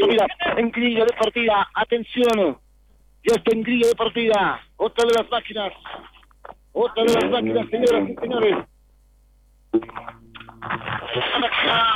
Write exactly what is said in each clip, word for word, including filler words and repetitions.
subida en grilla de partida. Atención, ya está en grilla de partida. Otra de las máquinas. Otra de las máquinas, señoras y señores. Máquina,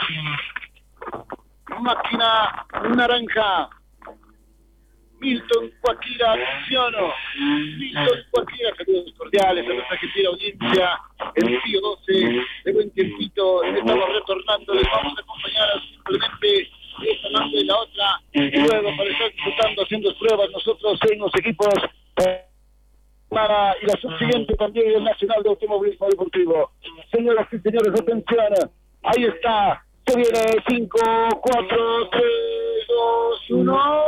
máquina naranja. Milton Cuaquira, atención. Milton Cuaquira, saludos cordiales a nuestra gentil audiencia. El Pío doce, de buen tiempito, estamos retornando, les vamos a acompañar simplemente esta noche y la otra, y luego para estar disfrutando, haciendo pruebas nosotros en los equipos para y la subsiguiente también el Nacional de Automovilismo Deportivo. Señoras y señores, atención, ahí está, se viene cinco, cuatro, tres, dos, uno.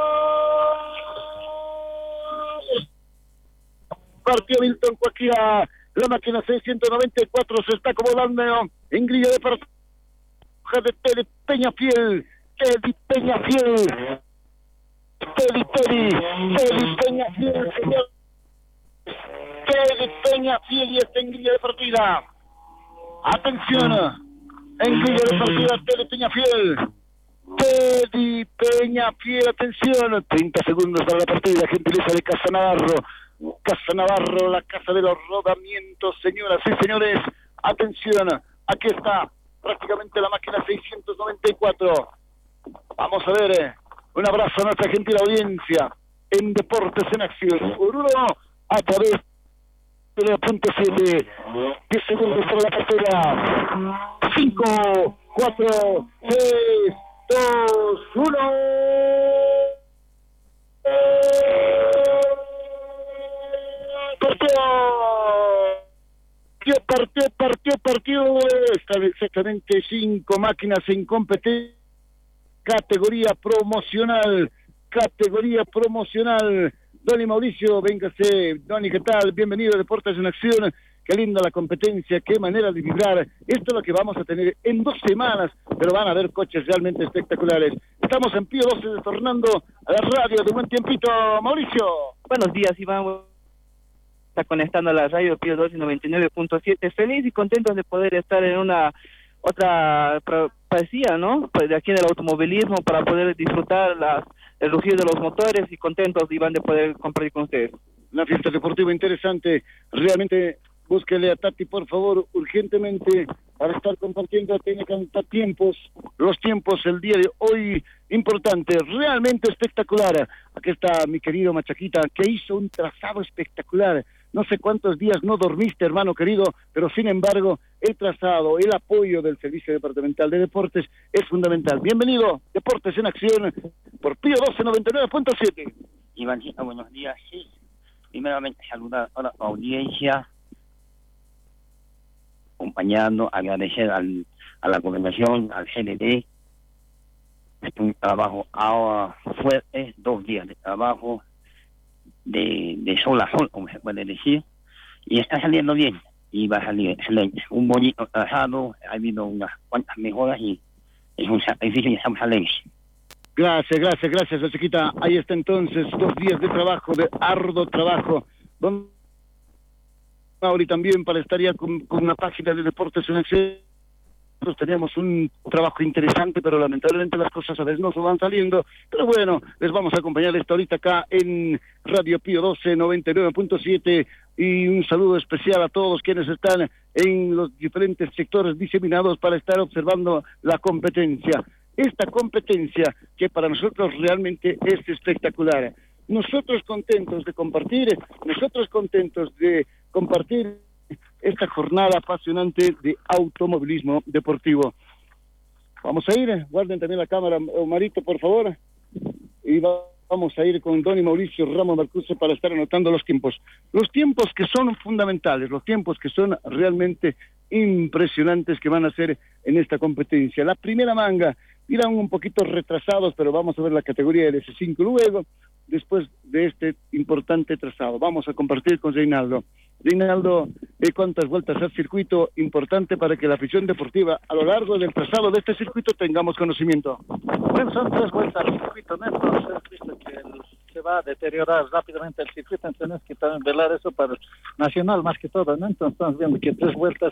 Partió Milton Cuaquira, la máquina seiscientos noventa y cuatro se está acomodando en grilla de partida de Teddy Peñafiel, Teddy Peñafiel, Teddy, Teddy, Teddy Peñafiel, señor, Teddy Peñafiel y está en grilla de partida. Atención, en grilla de partida Teddy Peñafiel, Teddy Peñafiel, atención, treinta segundos para la partida, gentileza de Casa Navarro. Casa Navarro, la casa de los rodamientos, señoras y señores, atención, aquí está prácticamente la máquina seiscientos noventa y cuatro. Vamos a ver, eh, un abrazo a nuestra gentil audiencia en Deportes en Acción, por uno a través de la punto siete, diez segundos para la cartera, cinco, cuatro, tres, dos, uno. Partió, partió, partió, partió, están exactamente cinco máquinas en competencia, categoría promocional, categoría promocional. Doni Mauricio, véngase, Doni, ¿qué tal? Bienvenido a Deportes en Acción, qué linda la competencia, qué manera de vibrar, esto es lo que vamos a tener en dos semanas, pero van a haber coches realmente espectaculares. Estamos en Pío doce, retornando a la radio de buen tiempito, Mauricio. Buenos días, Iván. Está conectando a la radio Pío doce noventa y nueve punto siete. Feliz y contentos de poder estar en una otra parecía, ¿no? Pues de aquí del automovilismo para poder disfrutar las, el rugido de los motores y contentos, Iván, de poder compartir con ustedes. Una fiesta deportiva interesante. Realmente, búsquele a Tati, por favor, urgentemente, para estar compartiendo. Tiene que anotar tiempos, los tiempos el día de hoy, importante, realmente espectacular. Aquí está mi querido Machaquita, que hizo un trazado espectacular. No sé cuántos días no dormiste, hermano querido, pero sin embargo, el trazado, el apoyo del Servicio Departamental de Deportes es fundamental. Bienvenido, Deportes en Acción, por Pío doce noventa y nueve punto siete. Ivancita, buenos días. Sí, primeramente saludar a la audiencia, acompañando, agradecer al, a la gobernación, al G D D. Es un trabajo ahora fuerte, dos días de trabajo, de, de sol a sol, como se puede decir, y está saliendo bien, y va a salir excelente. Un bonito trazado, ha habido unas cuantas mejoras y es un sacrificio y estamos alegres. Gracias, gracias, gracias, chiquita. Ahí está entonces, dos días de trabajo, de arduo trabajo. Don Mauri también para estar ya con, con una página de Deportes en Acción. Nosotros teníamos un trabajo interesante, pero lamentablemente las cosas a veces no se van saliendo. Pero bueno, les vamos a acompañar esta ahorita acá en Radio Pío doce noventa y nueve punto siete. Y un saludo especial a todos quienes están en los diferentes sectores diseminados para estar observando la competencia. Esta competencia que para nosotros realmente es espectacular. Nosotros contentos de compartir, nosotros contentos de compartir esta jornada apasionante de automovilismo deportivo. Vamos a ir, guarden también la cámara, Omarito, por favor, y vamos a ir con Doni Mauricio Ramos Marcuse para estar anotando los tiempos. Los tiempos que son fundamentales, los tiempos que son realmente impresionantes que van a ser en esta competencia. La primera manga, irán un poquito retrasados, pero vamos a ver la categoría del S cinco luego, después de este importante trazado. Vamos a compartir con Reinaldo. Reinaldo, ¿de cuántas vueltas al circuito? Importante para que la afición deportiva a lo largo del trazado de este circuito tengamos conocimiento. Bueno, son tres vueltas al circuito, ¿no? Entonces, visto que el, se va a deteriorar rápidamente el circuito, entonces que también velar eso para el nacional más que todo, ¿no? Entonces estamos viendo que tres vueltas